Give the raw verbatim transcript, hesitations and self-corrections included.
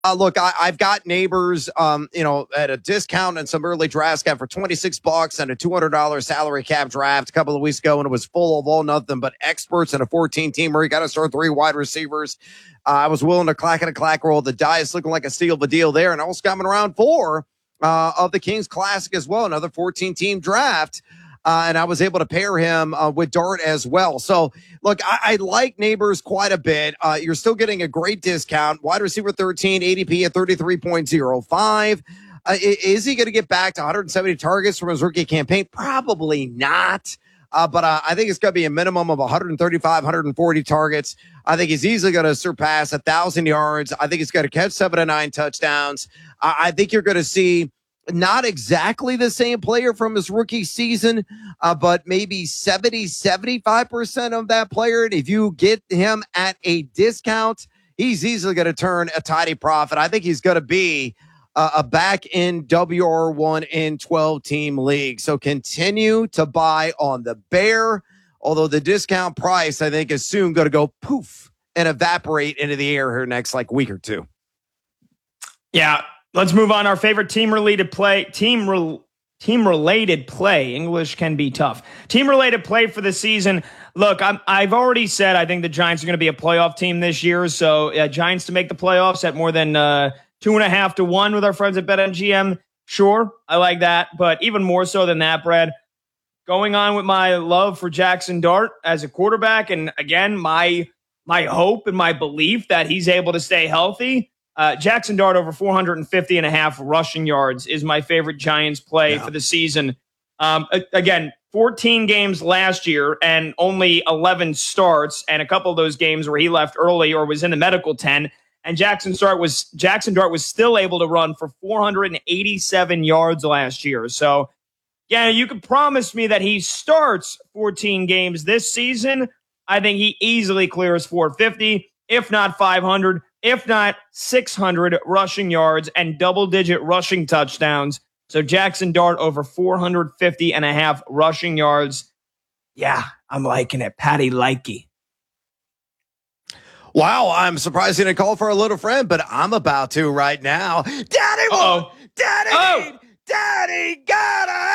Uh, look, I, I've got Neighbors, um, you know, at a discount and some early drafts got for twenty-six bucks and a two hundred dollars salary cap draft a couple of weeks ago, and it was full of all nothing but experts and a fourteen teamer. You got to start three wide receivers. Uh, I was willing to clack and a clack roll. The die is looking like a steal of a deal there, and I was coming around four uh, of the Kings Classic as well, another fourteen team draft. Uh, and I was able to pair him uh, with Dart as well. So, look, I, I like Neighbors quite a bit. Uh, you're still getting a great discount. Wide receiver thirteen, A D P at thirty-three point oh five. Uh, is he going to get back to one hundred seventy targets from his rookie campaign? Probably not. Uh, but uh, I think it's going to be a minimum of one thirty-five, one forty targets. I think he's easily going to surpass one thousand yards. I think he's going to catch seven to nine touchdowns. Uh, I think you're going to see not exactly the same player from his rookie season, uh, but maybe seventy, seventy-five percent of that player. And if you get him at a discount, he's easily going to turn a tidy profit. I think he's going to be uh, a back in W R one in twelve team league. So continue to buy on the bear, although the discount price, I think, is soon going to go poof and evaporate into the air here next like week or two. Yeah. Let's move on. Our favorite team-related play. Team re- team-related play. English can be tough. Team-related play for the season. Look, I'm, I've already said I think the Giants are going to be a playoff team this year. So uh, Giants to make the playoffs at more than uh, two and a half to one with our friends at BetMGM. Sure, I like that. But even more so than that, Brad, going on with my love for Jackson Dart as a quarterback. And again, my my hope and my belief that he's able to stay healthy. Uh, Jackson Dart over four fifty and a half rushing yards is my favorite Giants play yeah. for the season. Um, again, fourteen games last year and only eleven starts, and a couple of those games where he left early or was in the medical ten. And Jackson Dart was Jackson Dart was still able to run for four eighty-seven yards last year. So, yeah, you can promise me that he starts fourteen games this season. I think he easily clears four fifty, if not five hundred. If not six hundred rushing yards and double-digit rushing touchdowns. So Jackson Dart over four fifty and a half rushing yards. Yeah, I'm liking it. Patty likey. Wow, I'm surprised you didn't call for a little friend, but I'm about to right now. Daddy, Uh-oh. Daddy, oh. Daddy, got